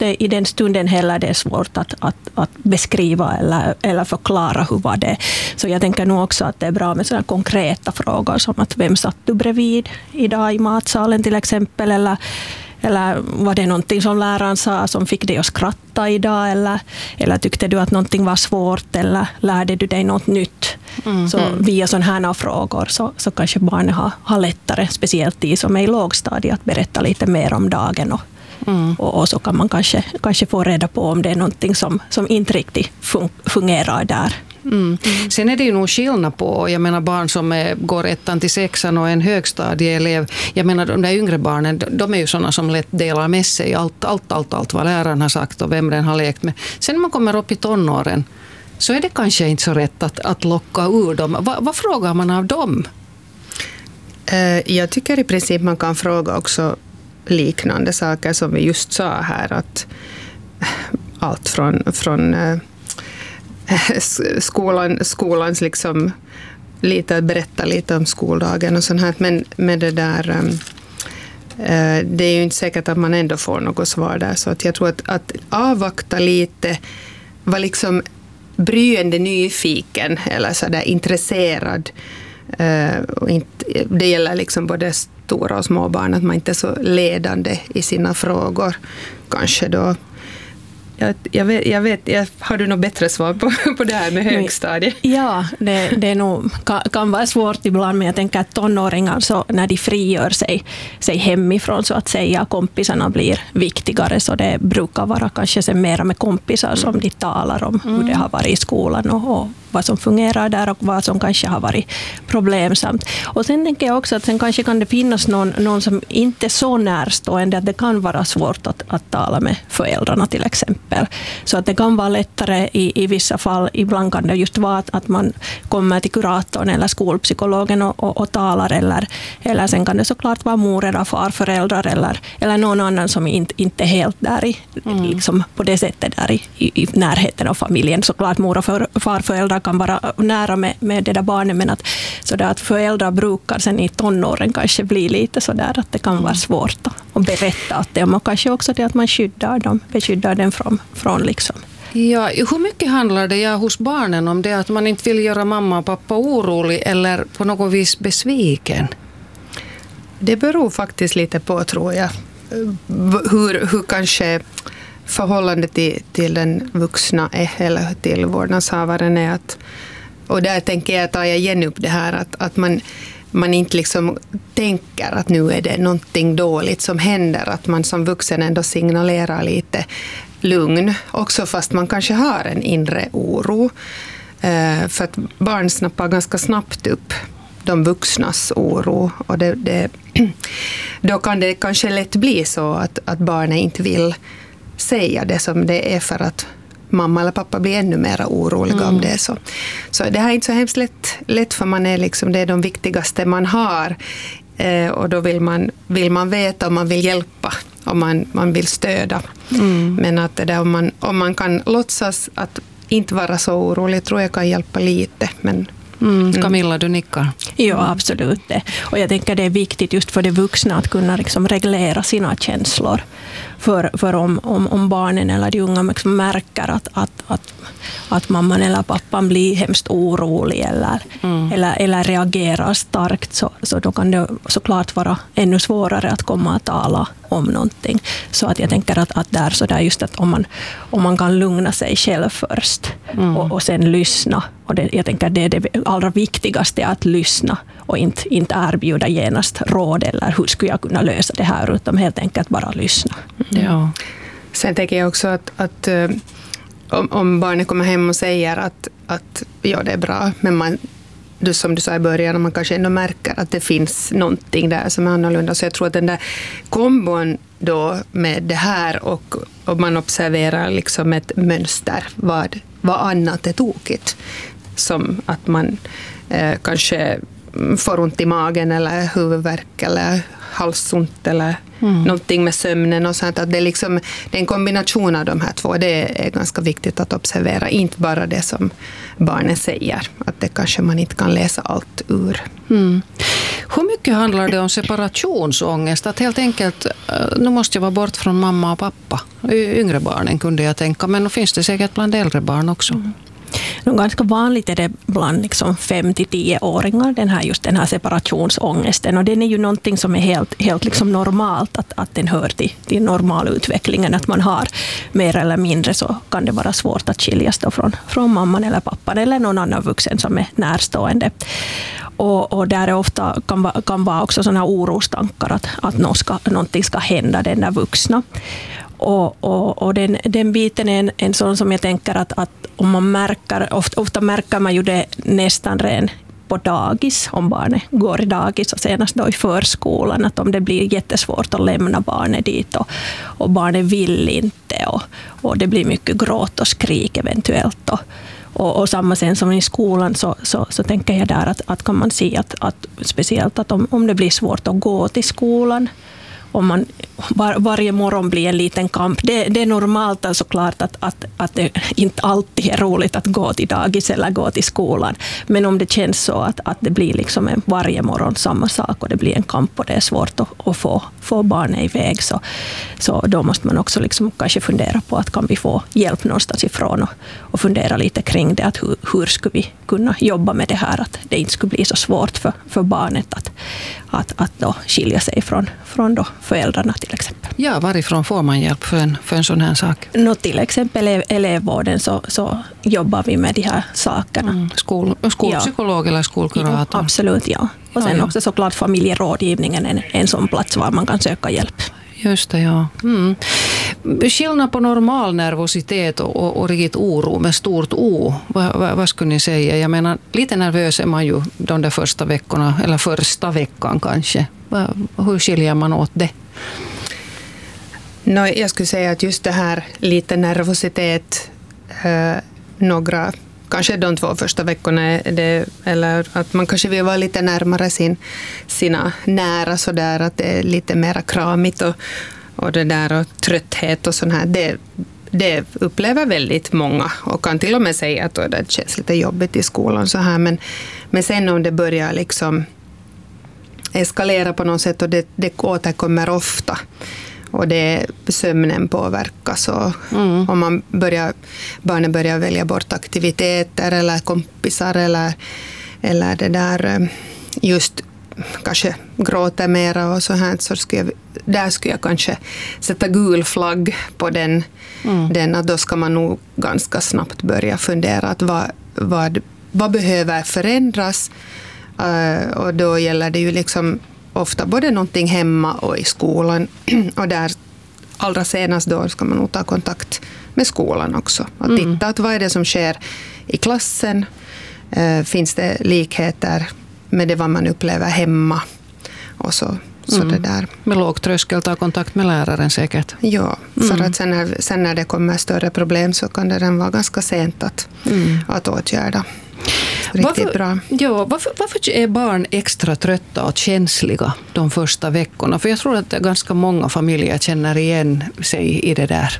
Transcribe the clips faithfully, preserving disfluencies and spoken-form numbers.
det i den stunden heller det är svårt att, att, att beskriva eller, eller förklara hur var det. Så jag tänker nog också att det är bra med sådana konkreta frågor som att vem satt du bredvid idag i matsalen till exempel, eller Eller var det någonting som läraren sa som fick dig att skratta idag? Eller, eller tyckte du att någonting var svårt? Eller lärde du dig något nytt? Mm. Så via sådana här frågor så, så kanske barnen har, har lättare, speciellt de som är i lågstadiet, att berätta lite mer om dagen. Och, mm. och, och så kan man kanske, kanske få reda på om det är någonting som, som inte riktigt fun- fungerar där. Mm. Mm. Sen är det ju nog skillnad på, jag menar barn som är, går ettan till sexan och en högstadieelev, jag menar de där yngre barnen, de är ju sådana som lätt delar med sig allt, allt, allt, allt vad läraren har sagt och vem den har lekt med. Sen när man kommer upp i tonåren så är det kanske inte så rätt att, att locka ur dem. Va, vad frågar man av dem? Uh, jag tycker i princip man kan fråga också liknande saker som vi just sa här, att allt från, från uh, skolan, skolans liksom lite, berätta lite om skoldagen och sånt här, men med det där um, uh, det är ju inte säkert att man ändå får något svar där, så att jag tror att, att avvakta lite, var liksom bryende nyfiken eller så där intresserad, uh, och inte, det gäller liksom både stora och små barn, att man inte är så ledande i sina frågor kanske då. Jag, jag, vet, jag vet, jag, har du något bättre svar på, på det här med högstadiet? Ja, det, det är nog, kan, kan vara svårt ibland, men jag tänker att tonåringar, så när de frigör sig, sig hemifrån så att säga, kompisarna blir viktigare, så det brukar vara kanske sen mera med kompisar som de talar om mm. hur det har varit i skolan och, och vad som fungerar där och vad som kanske har varit problemsamt. Och sen tänker jag också att sen kanske kan det finnas någon, någon som inte är så närstående att det kan vara svårt att, att tala med föräldrarna till exempel. Så att det kan vara lättare i, i vissa fall. Ibland kan det just vara att, att man kommer till kuratorn eller skolpsykologen och, och, och talar, eller, eller sen kan det såklart vara mor eller farföräldrar eller, eller någon annan som inte, inte är helt där i, mm. liksom på det sättet där i, i, i närheten av familjen. Såklart mor och för, farföräldrar kan vara nära med, med det där barnet, men att, så där att föräldrar brukar sen i tonåren kanske bli lite så där att det kan mm. vara svårt att berätta att det, och kanske också det att man skyddar dem, beskyddar dem från, från liksom. Ja, hur mycket handlar det ja, hos barnen om det att man inte vill göra mamma och pappa orolig eller på något vis besviken? Det beror faktiskt lite på, tror jag, hur, hur kanske förhållandet till, till den vuxna är, eller till vårdnadshavaren är. Att, och där tänker jag, tar jag igen upp det här att, att man, man inte liksom tänker att nu är det någonting dåligt som händer, att man som vuxen ändå signalerar lite lugn, också fast man kanske har en inre oro. Eh, för att barn snappar ganska snabbt upp de vuxnas oro, och det, det, då kan det kanske lätt bli så att, att barnen inte vill säga det som det är, för att mamma eller pappa blir ännu mer oroliga mm. om det. Så. så det här är inte så hemskt lätt, lätt för man är liksom, det är de viktigaste man har, eh, och då vill man, vill man veta om man vill hjälpa, om man, man vill stödja. Mm. Men att det där, om, man, om man kan låtsas att inte vara så orolig, tror jag kan hjälpa lite, men Mm. Camilla, du nickar. Ja, absolut. Det. Och jag tänker det är viktigt just för de vuxna att kunna liksom reglera sina känslor. För, för om, om, om barnen eller de unga liksom märker att, att, att, att mamman eller pappan blir hemskt orolig eller, mm. eller, eller reagerar starkt, så, så då kan det såklart vara ännu svårare att komma och tala om någonting. Så att jag tänker att, att där så där just att om man, om man kan lugna sig själv först mm. och, och sen lyssna. Och det, jag tänker att det är det allra viktigaste, att lyssna och inte, inte erbjuda genast råd eller hur skulle jag kunna lösa det här, utan helt enkelt bara lyssna. Mm. Ja. Sen tänker jag också att, att om, om barnet kommer hem och säger att, att ja, det är bra, men man, du, som du sa i början, man kanske ändå märker att det finns någonting där som är annorlunda. Så jag tror att den där kombon då med det här och, och man observerar liksom ett mönster, vad, vad annat är tokigt. Som att man eh, kanske får ont i magen eller huvudvärk eller halsont eller mm. någonting med sömnen och sånt. Att det, är liksom, det är en kombination av de här två. Det är ganska viktigt att observera. Inte bara det som barnen säger. Att det kanske man inte kan läsa allt ur. Mm. Hur mycket handlar det om separationsångest? Att helt enkelt, nu måste jag vara bort från mamma och pappa. Yngre barnen kunde jag tänka, men då finns det säkert bland äldre barn också. Mm. Ganska vanligt är det bland liksom fem till tio-åringar, den här, just den här separationsångesten. Och den är ju någonting som är helt, helt liksom normalt, att, att den hör till, till normalutvecklingen. Att man har mer eller mindre så kan det vara svårt att skiljas då från, från mamman eller pappan eller någon annan vuxen som är närstående. Och, och där är ofta kan, kan vara också sådana orostankar att, att något ska, någonting ska hända den där vuxna. Och, och, och den, den biten är en, en sån som jag tänker att, att om man märker, ofta, ofta märker man ju det nästan redan på dagis, om barnet går i dagis och senast då i förskolan, att om det blir jättesvårt att lämna barnet dit och, och barnet vill inte och, och det blir mycket gråt och skrik eventuellt och, och, och samma sen som i skolan så, så, så tänker jag där att, att kan man se att, att speciellt att om, om det blir svårt att gå till skolan, om man var, varje morgon blir en liten kamp. Det, det är normalt alltså klart att, att, att det inte alltid är roligt att gå till dagis eller gå till skolan. Men om det känns så att, att det blir liksom en varje morgon samma sak och det blir en kamp och det är svårt att, att få, få barnet iväg, så, så då måste man också liksom kanske fundera på att kan vi få hjälp någonstans ifrån och, och fundera lite kring det, att hur, hur skulle vi kunna jobba med det här, att det inte skulle bli så svårt för, för barnet att, att, att då skilja sig från, från då föräldrarna till exempel. Ja, varifrån får man hjälp för en, för en sån här sak? Nå, till exempel i elevvården så, så jobbar vi med de här sakerna. Mm. Skol, skolpsykolog ja. Eller skolkurator? Ja, absolut, ja. Och sen ja, ja. också såklart familjerådgivningen är en, en sån plats var man kan söka hjälp. Just det, ja. Mm. Skillnad på normal nervositet och, och, och riktigt oro med stort O. Vad, vad, vad skulle ni säga? Jag menar, lite nervös är man ju de där första veckorna, eller första veckan kanske. Hur skiljer man åt det? No, jag skulle säga att just det här lite nervositet, eh, några, kanske de två första veckorna, är det, eller att man kanske vill vara lite närmare sin, sina nära sådär, att det är lite mera kramigt och, och det där och trötthet och sånt här, det, det upplever väldigt många och kan till och med säga att det känns lite jobbigt i skolan så här, men, men sen om det börjar liksom eskalera på något sätt och det, det återkommer ofta och det sömnen påverkas och mm. om man börjar, barnen börjar välja bort aktiviteter eller kompisar eller, eller det där just kanske gråter mera och så här, så skulle jag, där skulle jag kanske sätta gul flagg på den, mm. den att då ska man nog ganska snabbt börja fundera att vad, vad, vad behöver förändras. Uh, och då gäller det ju liksom ofta både någonting hemma och i skolan och där allra senast då ska man nog ta kontakt med skolan också och titta mm. att vad är det som sker i klassen, uh, finns det likheter med det vad man upplever hemma och så, så mm. det där. Med låg tröskel ta kontakt med läraren säkert. Ja, för mm. att sen när, sen när det kommer större problem så kan det redan vara ganska sent att, mm. att åtgärda. Riktigt varför, bra. Ja, varför, varför är barn extra trötta och känsliga de första veckorna? För jag tror att ganska många familjer känner igen sig i det där.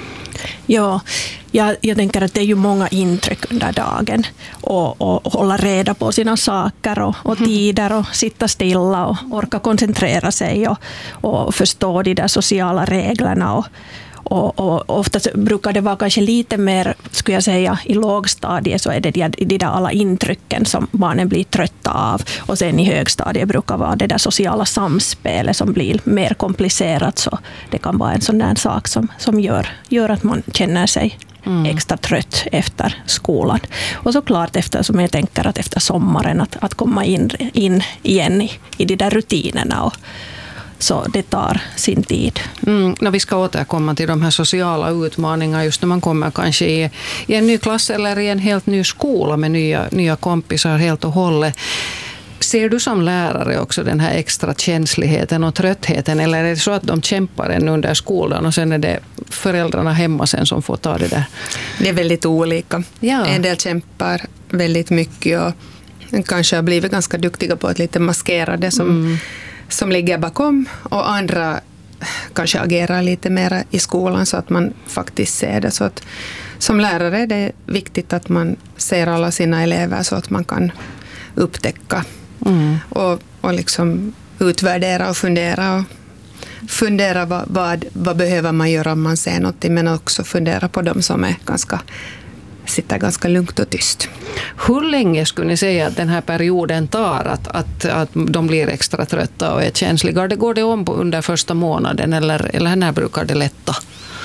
Ja, jag, jag tänker att det är ju många intryck under dagen och, och hålla reda på sina saker och, och tider och sitta stilla och orka koncentrera sig och, och förstå de där sociala reglerna och Och, och ofta brukar det vara kanske lite mer, skulle jag säga, i lågstadiet så är det de, de där alla intrycken som barnen blir trötta av. Och sen i högstadiet brukar vara det där sociala samspelet som blir mer komplicerat. Så det kan vara en sån där sak som, som gör, gör att man känner sig mm. extra trött efter skolan. Och såklart efter, som jag tänker att efter sommaren att, att komma in, in igen i, i de där rutinerna och så det tar sin tid. Mm, när vi ska återkomma till de här sociala utmaningarna just när man kommer kanske i, i en ny klass eller i en helt ny skola med nya, nya kompisar helt och hållet. Ser du som lärare också den här extra känsligheten och tröttheten, eller är det så att de kämpar ännu under skolan och sen är det föräldrarna hemma sen som får ta det där? Det är väldigt olika. Ja. En del kämpar väldigt mycket och kanske har blivit ganska duktiga på att lite maskera det som mm. som ligger bakom och andra kanske agerar lite mer i skolan så att man faktiskt ser det. Så att som lärare är det viktigt att man ser alla sina elever så att man kan upptäcka. Mm. Och och liksom utvärdera och fundera och fundera vad, vad, vad behöver man göra om man ser något, men också fundera på dem som är ganska, sitter ganska lugnt och tyst. Hur länge skulle ni säga att den här perioden tar att, att, att de blir extra trötta och är känsliga? Det går det om under första månaden eller, eller när brukar det lätta?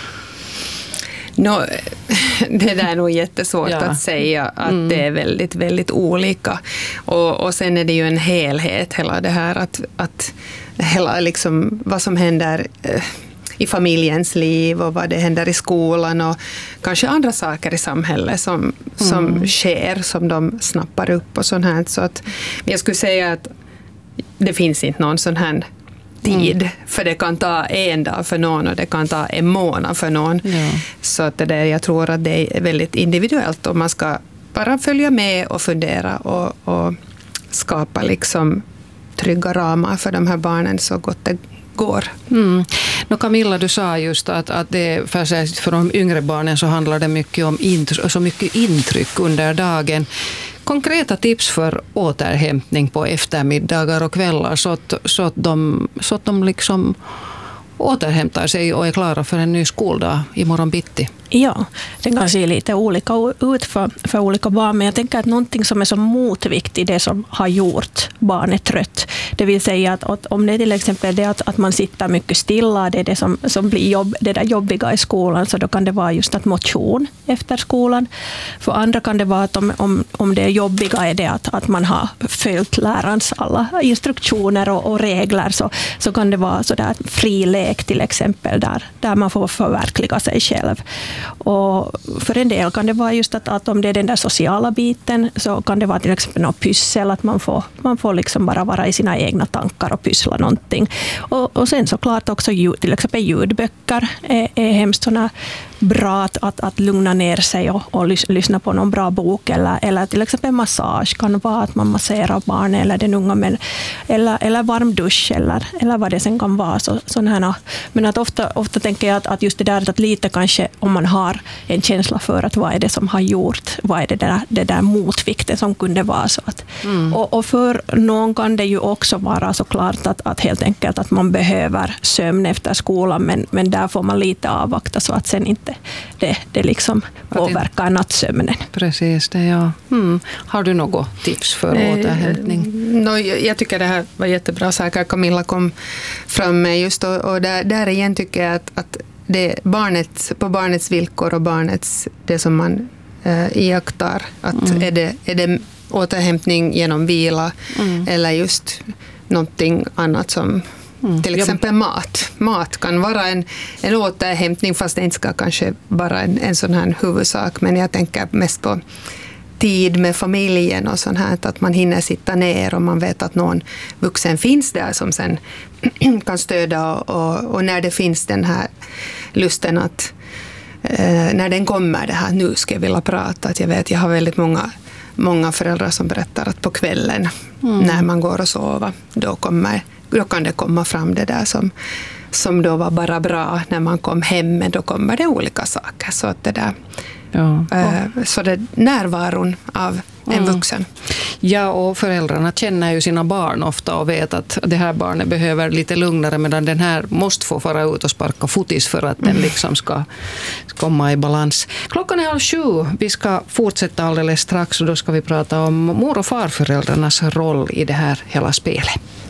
No, det där är nog jättesvårt ja. att säga att mm. det är väldigt, väldigt olika. Och, och sen är det ju en helhet, hela det här att, att hela liksom vad som händer eh, i familjens liv och vad det händer i skolan och kanske andra saker i samhället som, som mm. sker, som de snappar upp och sånt här. Så att jag skulle säga att det finns inte någon sån här tid, mm. för det kan ta en dag för någon och det kan ta en månad för någon. Ja. Så att det där, jag tror att det är väldigt individuellt och man ska bara följa med och fundera och, och skapa liksom trygga ramar för de här barnen så gott det går. Mm. Nå Camilla, du sa just att, att det, för, för de yngre barnen så handlar det mycket om intryck, så mycket intryck under dagen. Konkreta tips för återhämtning på eftermiddagar och kvällar så att, så att, de, så att de liksom återhämtar sig och är klara för en ny skoldag imorgon bitti. Ja, det kan se lite olika ut för, för olika barn, men jag tänker att någonting som är så motvikt i det som har gjort barnet trött, det vill säga att, att om det är till exempel det att, att man sitter mycket stilla, det är det som, som blir jobb, det där jobbiga i skolan, så då kan det vara just att motion efter skolan. För andra kan det vara att om, om, om det jobbiga är det att, att man har följt lärarens alla instruktioner och, och regler, så, så kan det vara så där fri lek till exempel där, där man får förverkliga sig själv. Och för en del kan det vara just att, att om det är den där sociala biten så kan det vara till exempel något pyssel, att man får, man får liksom bara vara i sina egna tankar och pyssla någonting. Och, och sen såklart också ljud, till exempel ljudböcker är, är hemskt såna bra att, att, att lugna ner sig och, och lys, lyssna på någon bra bok, eller, eller till exempel massage kan vara att man masserar barnet eller den unga, men, eller, eller varm dusch eller, eller vad det sen kan vara. Så, sådana. Men att ofta, ofta tänker jag att, att just det där att lite kanske om man har en känsla för att vad är det som har gjort, vad är det där, det där motvikten som kunde vara så att, mm. och, och för någon kan det ju också vara såklart att, att helt enkelt att man behöver sömn efter skolan, men, men där får man lite avvakta så att sen inte det, det liksom påverkar nattsömnen. Precis det, ja. Mm. Har du något tips för eh, återhämtning? No, jag tycker det här var jättebra saker Camilla kom fram med just, och, och där, där igen tycker jag att, att det barnet, på barnets villkor och barnets, det som man eh, iakttar, att mm. är, det, är det återhämtning genom vila mm. eller just någonting annat som Mm. till exempel mat. Mat kan vara en, en återhämtning, fast det inte ska kanske vara en, en sån här huvudsak, men jag tänker mest på tid med familjen och sånt här, att man hinner sitta ner och man vet att någon vuxen finns där som sen kan stödja, och, och, och när det finns den här lusten att eh, när den kommer det här, nu ska jag vilja prata, att jag vet, jag har väldigt många många föräldrar som berättar att på kvällen mm. när man går och sover, då kommer då kan det komma fram det där som, som då var bara bra när man kom hem, men då kommer det olika saker. Så att det där, ja. äh, så det närvaron av en mm. vuxen. Ja, och föräldrarna känner ju sina barn ofta och vet att det här barnet behöver lite lugnare, medan den här måste få fara ut och sparka fotis för att den liksom ska komma i balans. Klockan är halv sju. Vi ska fortsätta alldeles strax och då ska vi prata om mor- och farföräldrarnas roll i det här hela spelet.